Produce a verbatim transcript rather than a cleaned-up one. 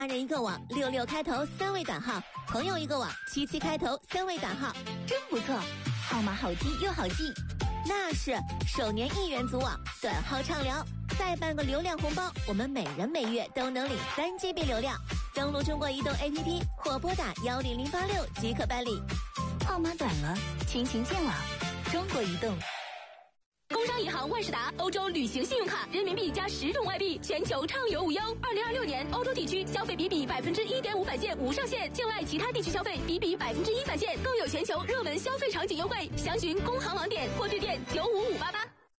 家人一个网，六六开头三位短号；朋友一个网，七七开头三位短号， 真不错，号码好听又好记。 那是首年一元组网，短号畅聊，再办个流量红包，我们每人每月都能领三 G B 流量。登录中国移动 A P P 或拨打幺零零八六即可办理。 号码短了，亲情渐老。中国移动。 工商银行万事达欧洲旅行信用卡，人民币加十种外币，全球畅游无忧。二零二六年欧洲地区消费比比百分之一点五返现无上限，境外其他地区消费比比百分之一返现，更有全球热门消费场景优惠。详询工行网点或对电九五五八八。